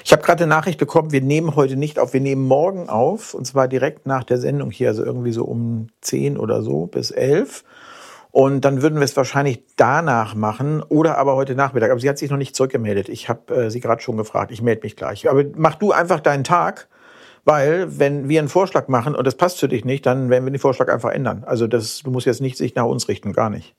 Ich habe gerade eine Nachricht bekommen, wir nehmen heute nicht auf, wir nehmen morgen auf, und zwar direkt nach der Sendung hier, also irgendwie so um 10 oder so bis 11. Und dann würden wir es wahrscheinlich danach machen oder aber heute Nachmittag. Aber sie hat sich noch nicht zurückgemeldet. Ich habe sie gerade schon gefragt. Ich melde mich gleich. Aber mach du einfach deinen Tag, weil wenn wir einen Vorschlag machen und das passt für dich nicht, dann werden wir den Vorschlag einfach ändern. Also du musst jetzt nicht sich nach uns richten, gar nicht.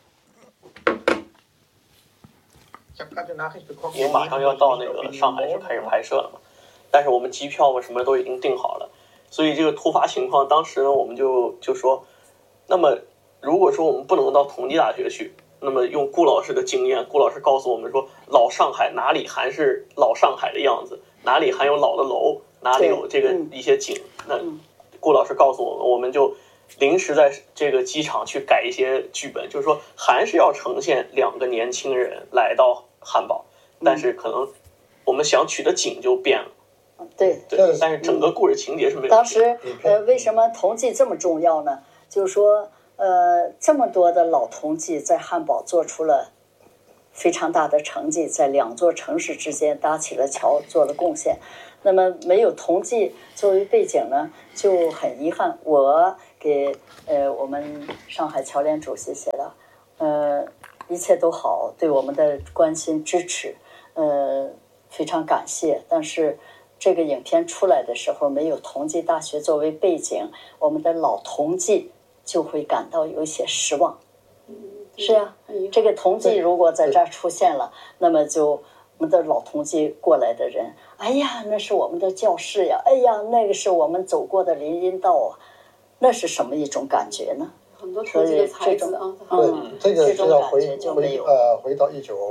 Ich habe gerade eine Nachricht bekommen.因为马上要到那个上海去开始拍摄了嘛，但是我们机票什么都已经订好了，所以这个突发情况，当时呢我们就说，那么如果说我们不能到同济大学去，那么用顾老师的经验，顾老师告诉我们说，老上海哪里还是老上海的样子，哪里还有老的楼，哪里有这个一些景，那顾老师告诉我们，我们就临时在这个机场去改一些剧本，就是说还是要呈现2个年轻人来到汉堡，但是可能我们想取的景就变了。 对， 但是整个故事情节是没有。 当时为什么同济这么重要呢？就是说这么多的老同济在汉堡做出了非常大的成绩，在2座城市之间搭起了桥，做了贡献。那么没有同济作为背景呢，就很遗憾。我给我们上海侨联主席写了，一切都好，对我们的关心支持，非常感谢。但是这个影片出来的时候，没有同济大学作为背景，我们的老同济就会感到有一些失望。是啊，这个同济如果在这儿出现了，那么就我们的老同济过来的人，哎呀，那是我们的教室呀，哎呀，那个是我们走过的林荫道啊，那是什么一种感觉呢？ 很多同济的才子啊， 这个就要回到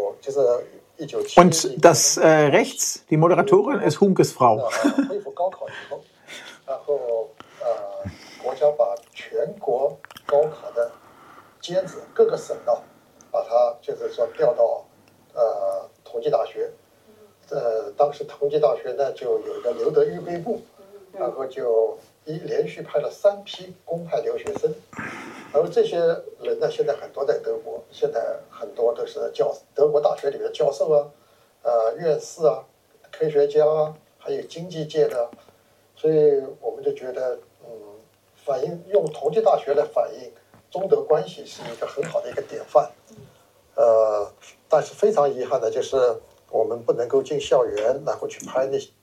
1977。 Und das rechts, die Moderatorin ist Hunkes Frau. 恢复高考以后，然后国家把全国高考的尖子各个省道，把它就是说调到同济大学。当时同济大学呢就有一个留德预备部，然后就连续派了3批公派留学生，而这些人呢现在很多在德国，现在很多都是德国大学里面的教授啊、院士啊、科学家啊，还有经济界的，所以我们就觉得反映用同济大学来反映中德关系是一个很好的一个典范。但是非常遗憾的就是我们不能够进校园，然后去拍